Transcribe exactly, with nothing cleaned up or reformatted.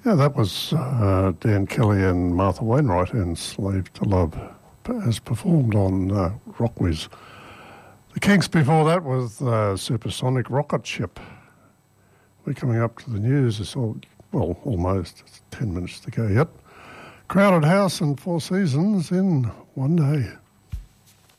Yeah, that was uh, Dan Kelly and Martha Wainwright in Slave to Love, as performed on uh, Rockwiz. The Kinks before that with uh, Supersonic Rocket Ship. We're coming up to the news. It's all, well, almost. It's ten minutes to go yet. Crowded House and Four Seasons in one day.